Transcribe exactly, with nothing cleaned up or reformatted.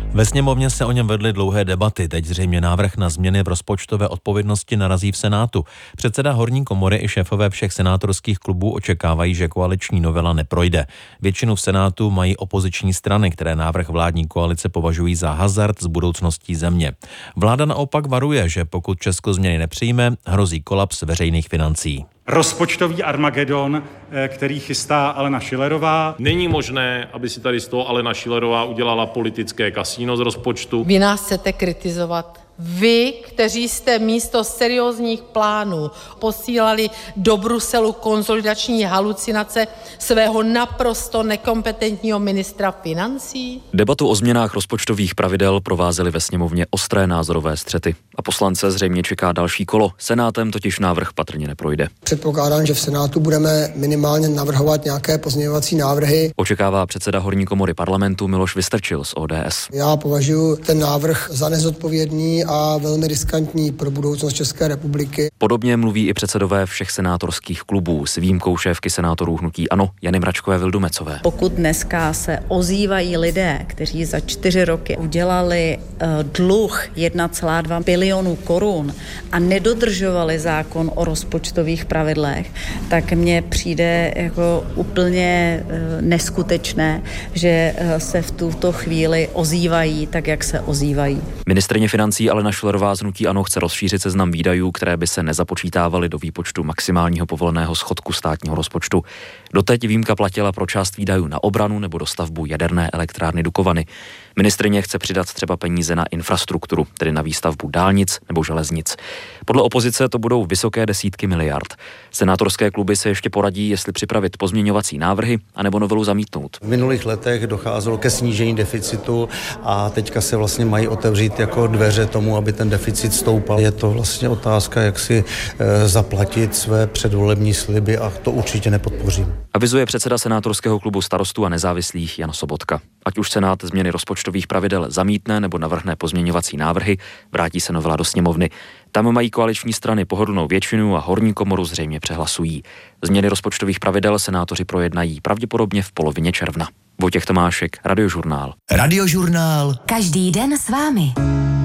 Ve sněmovně se o něm vedly dlouhé debaty, teď zřejmě návrh na změny v rozpočtové odpovědnosti narazí v Senátu. Předseda horní komory i šéfové všech senátorských klubů očekávají, že koaliční novela neprojde. Většinu v Senátu mají opoziční strany, které návrh vládní koalice považují za hazard s budoucností země. Vláda naopak varuje, že pokud Česko změny nepřijme, hrozí kolaps veřejných financí. Rozpočtový Armagedon, který chystá Alena Schillerová. Není možné, aby si tady z toho Alena Schillerová udělala politické kasíno z rozpočtu. Vy nás chcete kritizovat. Vy, kteří jste místo seriózních plánů posílali do Bruselu konsolidační halucinace svého naprosto nekompetentního ministra financí? Debatu o změnách rozpočtových pravidel provázely ve sněmovně ostré názorové střety. A poslance zřejmě čeká další kolo. Senátem totiž návrh patrně neprojde. Předpokládám, že v Senátu budeme minimálně navrhovat nějaké pozměňovací návrhy. Očekává předseda horní komory parlamentu Miloš Vystrčil z O D S. Já považuji ten návrh za nezodpovědný a velmi riskantní pro budoucnost České republiky. Podobně mluví i předsedové všech senátorských klubů s výjimkou šéfky senátorů hnutí ANO Jany Mračkové Vildumecové. Pokud dneska se ozývají lidé, kteří za čtyři roky udělali uh, dluh jedna celá dva bilionu korun a nedodržovali zákon o rozpočtových pravidlech, tak mně přijde jako úplně uh, neskutečné, že uh, se v tuto chvíli ozývají tak, jak se ozývají. Ministryně financí Alena Schillerová z hnutí ANO chce rozšířit seznam výdajů, které by se nezapočítávaly do výpočtu maximálního povoleného schodku státního rozpočtu. Doteď výjimka platila pro část výdajů na obranu nebo dostavbu jaderné elektrárny Dukovany. Ministryně chce přidat třeba peníze na infrastrukturu, tedy na výstavbu dálnic nebo železnic. Podle opozice to budou vysoké desítky miliard. Senátorské kluby se ještě poradí, jestli připravit pozměňovací návrhy anebo novelu zamítnout. V minulých letech docházelo ke snížení deficitu a teďka se vlastně mají otevřít jako dveře tomu, aby ten deficit stoupal. Je to vlastně otázka, jak si e, zaplatit své předvolební sliby a to určitě nepodpořím. Avizuje předseda senátorského klubu Starostů a nezávislých Jan Sobotka. Ať už Senát změny rozpočtových pravidel zamítne nebo navrhne pozměňovací návrhy, vrátí se novela do sněmovny. Tam mají koaliční strany pohodlnou většinu a horní komoru zřejmě přehlasují. Změny rozpočtových pravidel senátoři projednají pravděpodobně v polovině června. Vojtěch Tomášek, Radiožurnál. Radiožurnál. Každý den s vámi.